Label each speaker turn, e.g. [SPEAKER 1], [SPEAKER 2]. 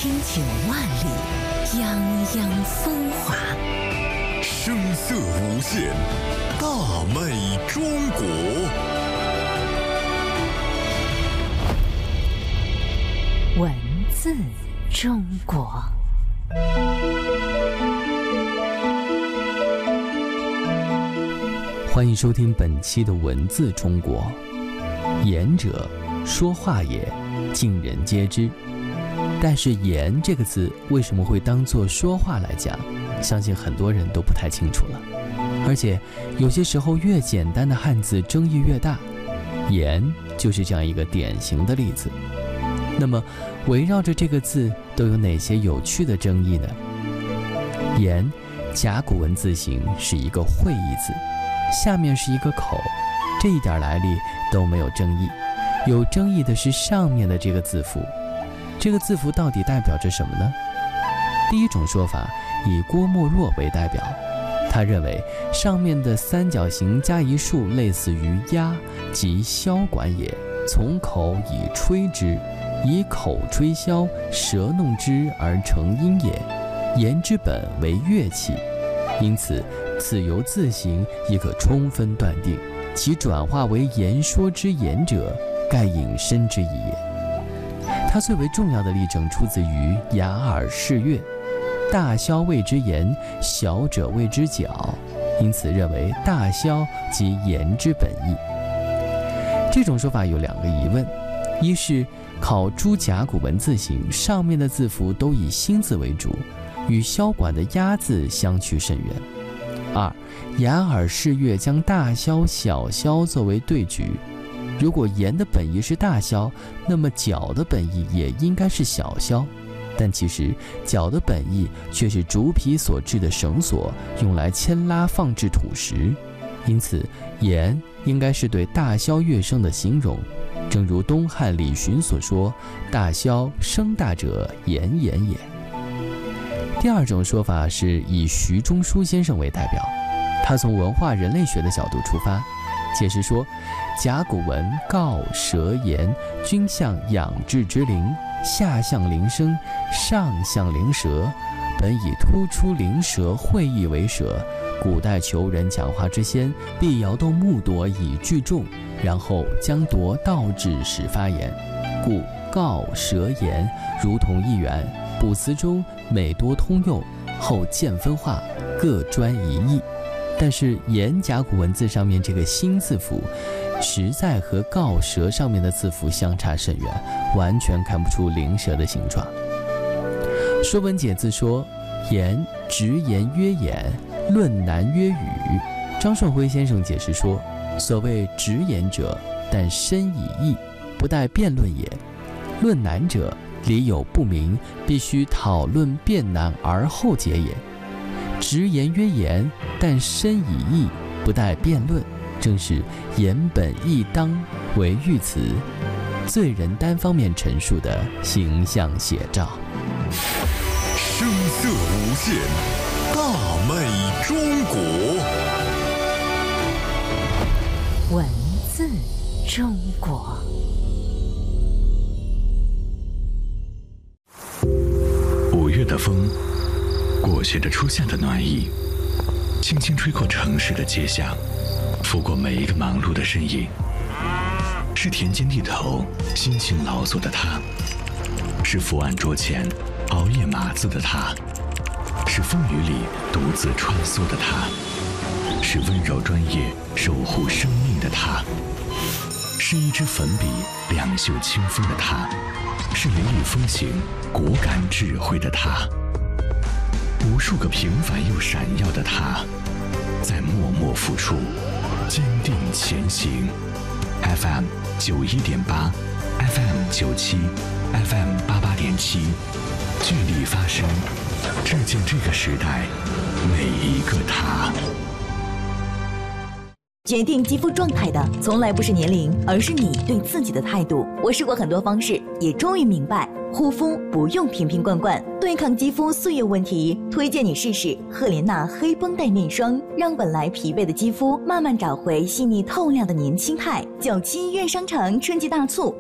[SPEAKER 1] 9万里，泱泱风华。
[SPEAKER 2] 声色无限，大美中国。
[SPEAKER 1] 文字中国。
[SPEAKER 3] 欢迎收听本期的文字中国。言者，说话也，尽人皆知。但是言这个字为什么会当作说话来讲，相信很多人都不太清楚了。而且有些时候越简单的汉字争议越大，言就是这样一个典型的例子。那么围绕着这个字都有哪些有趣的争议呢？言甲骨文字形是一个会意字，下面是一个口，这一点来历都没有争议。有争议的是上面的这个字符，这个字符到底代表着什么呢？第一种说法以郭沫若为代表，他认为上面的三角形加一竖类似于鸦，即箫管也，从口以吹之，以口吹箫，舌弄之而成音也。言之本为乐器，因此此由字形亦可充分断定，其转化为言说之言者，盖引申之意也。它最为重要的例证出自于雅尔士乐，大箫谓之言，小者谓之角，因此认为大箫即言之本意。这种说法有两个疑问：一是考诸甲骨文字形，上面的字符都以心字为主，与箫管的鸦字相去甚远；二，雅尔士乐将大箫、小箫作为对举，如果言的本意是大箫，那么角的本意也应该是小箫，但其实角的本意却是竹皮所制的绳索，用来牵拉放置土石，因此言应该是对大箫乐声的形容。正如东汉李寻所说：大箫声大者，言言也。第二种说法是以徐中书先生为代表，他从文化人类学的角度出发，解释说，甲骨文告、舌、言均象养志之灵，下象灵声，上象灵舌，本以突出灵舌会意为舌。古代求人讲话之先，必摇动木铎以聚众，然后将铎倒置使发言，故告、舌、言如同一元，卜辞中每多通用，后渐分化，各专一义。但是言甲骨文字上面这个心字符，实在和告、舌上面的字符相差甚远，完全看不出灵蛇的形状。说文解字说：言直言曰言，论难曰语。张顺辉先生解释说：所谓直言者，但深以义，不待辩论也；论难者，理有不明，必须讨论辩难而后解也。直言曰言，但深以义，不待辩论，正是言本义当为喻词，罪人单方面陈述的形象写照。
[SPEAKER 2] 声色无限，大美中国。
[SPEAKER 1] 文字中国。
[SPEAKER 4] 5月的风，裹挟着初夏的暖意，轻轻吹过城市的街巷，拂过每一个忙碌的身影。是田间地头辛勤劳作的他，是伏案桌前熬夜码字的他，是风雨里独自穿梭的他，是温柔专业守护生命的他，是一支粉笔两袖清风的他，是雷厉风行果敢智慧的他，无数个平凡又闪耀的他，在默默付出，坚定前行。FM 91.8 FM 97 FM 88.7，聚力发声，致敬这个时代每一个他。
[SPEAKER 5] 决定肌肤状态的从来不是年龄，而是你对自己的态度。我试过很多方式，也终于明白，护肤不用瓶瓶罐罐，对抗肌肤岁月问题，推荐你试试赫莲娜黑绷带面霜，让本来疲惫的肌肤慢慢找回细腻透亮的年轻态。97医院商城春季大促